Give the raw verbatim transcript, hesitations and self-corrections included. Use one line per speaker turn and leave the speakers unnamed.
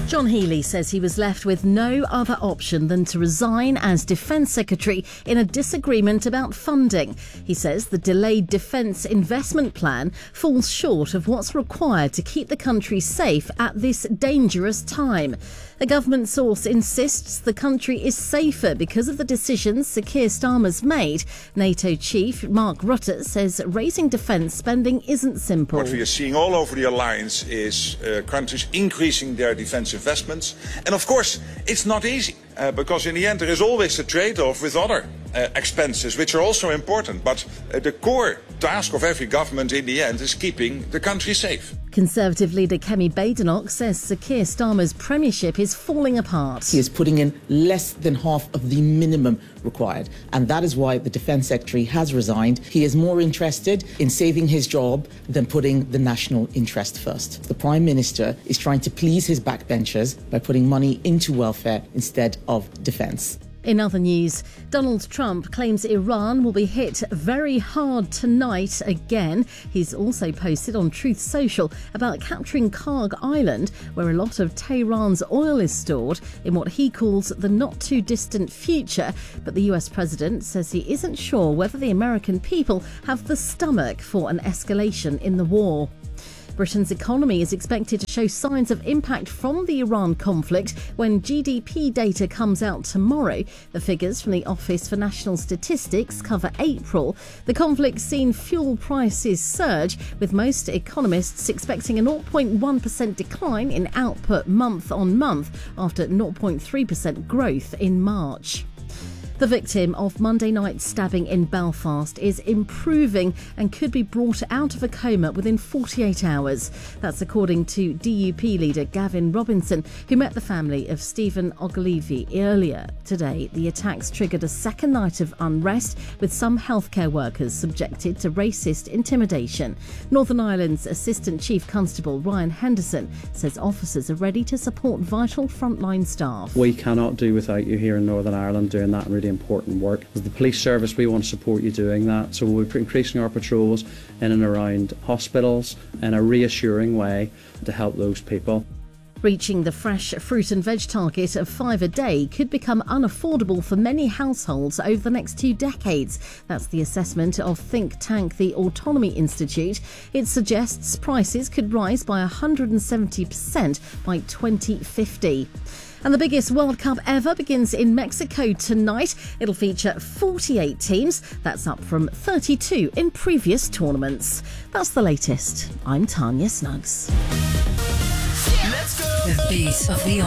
John Healey says he was left with no other option than to resign as Defence Secretary in a disagreement about funding. He says the delayed defence investment plan falls short of what's required to keep the country safe at this dangerous time. A government source insists the country is safer because of the decisions Sir Keir Starmer's made. NATO chief Mark Rutte says raising defence spending isn't simple.
What we are seeing all over the alliance is uh, countries increasing their defence investments. And of course, it's not easy, uh, because in the end there is always a trade-off with other uh, expenses, which are also important. But uh, the core task of every government in the end is keeping the country safe.
Conservative leader Kemi Badenoch says Sir Keir Starmer's premiership is falling apart.
He is putting in less than half of the minimum required, and that is why the Defence Secretary has resigned. He is more interested in saving his job than putting the national interest first. The Prime Minister is trying to please his backbenchers by putting money into welfare instead of defence.
In other news, Donald Trump claims Iran will be hit very hard tonight again. He's also posted on Truth Social about capturing Karg Island, where a lot of Tehran's oil is stored, in what he calls the not-too-distant future. But the U S president says he isn't sure whether the American people have the stomach for an escalation in the war. Britain's economy is expected to show signs of impact from the Iran conflict when G D P data comes out tomorrow. The figures from the Office for National Statistics cover April. The conflict's seen fuel prices surge, with most economists expecting a zero point one percent decline in output month on month after zero point three percent growth in March. The victim of Monday night's stabbing in Belfast is improving and could be brought out of a coma within forty-eight hours. That's according to D U P leader Gavin Robinson, who met the family of Stephen Ogilvie earlier today. The attacks triggered a second night of unrest, with some healthcare workers subjected to racist intimidation. Northern Ireland's Assistant Chief Constable Ryan Henderson says officers are ready to support vital frontline staff.
We cannot do without you here in Northern Ireland doing that really important work. As the police service, we want to support you doing that, so we're increasing our patrols in and around hospitals in a reassuring way to help those people.
Reaching the fresh fruit and veg target of five a day could become unaffordable for many households over the next two decades. That's the assessment of think tank the Autonomy Institute. It suggests prices could rise by one hundred seventy percent by twenty fifty. And the biggest World Cup ever begins in Mexico tonight. It'll feature forty-eight teams. That's up from thirty-two in previous tournaments. That's the latest. I'm Tanya Snuggs.
Let's go. The beat of the